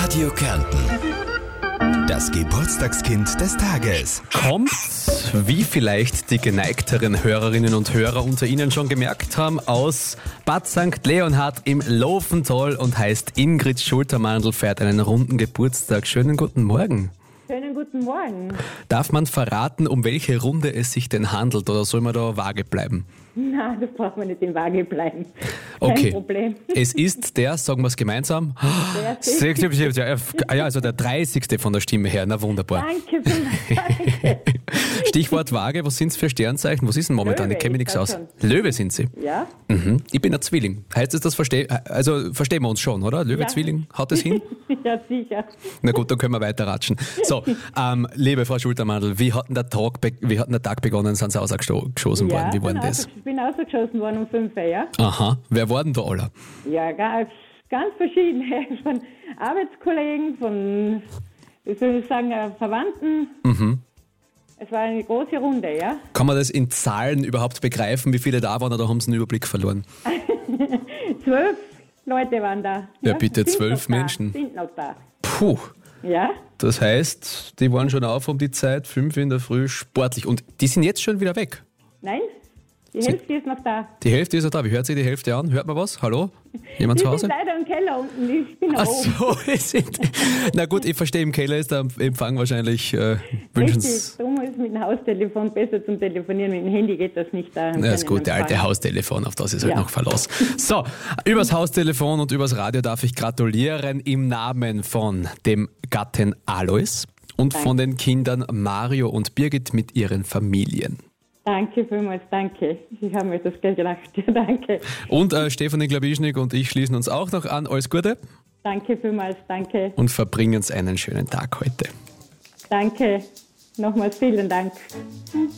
Radio Kärnten. Das Geburtstagskind des Tages. Kommt, wie vielleicht die geneigteren Hörerinnen und Hörer unter Ihnen schon gemerkt haben, aus Bad St. Leonhard im Lovental und heißt Ingrid Schultermandl, feiert einen runden Geburtstag. Schönen guten Morgen. Schönen guten Morgen. Darf man verraten, um welche Runde es sich denn handelt, oder soll man da vage bleiben? Na, das braucht man nicht in Waage bleiben. Okay. Kein Problem. Es ist der, sagen wir es gemeinsam, also der 30. von der Stimme her, na wunderbar. Danke, danke. Stichwort Waage, was sind es für Sternzeichen? Was ist denn momentan? Löwe, Ich kenne mich nichts ich aus. weiß Löwe sind Sie? Ja? Mhm. Ich bin ein Zwilling. Heißt es, verstehen wir uns schon, oder? Löwe, Ja. Zwilling, haut das hin? Ja, sicher. Na gut, dann können wir weiter ratschen. So, liebe Frau Schultermandl, wie hat denn der Tag begonnen? Sind Sie ausgeschossen worden? Wie war denn das? Ich bin ausgeschossen worden um 5 Uhr, ja? Aha, wer war denn da alle? Ja, ganz verschiedene. Von Arbeitskollegen, von, wie soll ich sagen, Verwandten. Mhm. Es war eine große Runde, ja? Kann man das in Zahlen überhaupt begreifen, wie viele da waren, oder haben Sie einen Überblick verloren? 12 Leute waren da. Ja, bitte, sind 12 noch da, Menschen. Sind noch da. Puh, Ja? das heißt, die waren schon auf um die Zeit, 5 in der Früh, sportlich. Und die sind jetzt schon wieder weg. Nein? Die Hälfte ist noch da. Die Hälfte ist ja da. Wie hört sich die Hälfte an? Hört man was? Hallo? Jemand Die zu sind Hause? leider im Keller unten. Ich bin Ach oben. so, na gut, ich verstehe, im Keller ist der Empfang wahrscheinlich Richtig, wünschens. darum ist mit dem Haustelefon besser zum Telefonieren. Mit dem Handy geht das nicht da. Ja, das gute alte Haustelefon, auf das ist halt Ja. noch Verlass. So, übers Haustelefon und übers Radio darf ich gratulieren im Namen von dem Gatten Alois und von den Kindern Mario und Birgit mit ihren Familien. Danke vielmals, danke. Ich habe mir das gleich gedacht. Ja, danke. Und Stefanie Glabischnik und ich schließen uns auch noch an. Alles Gute Danke vielmals, danke. und verbringen Sie einen schönen Tag heute. Danke. Nochmals vielen Dank.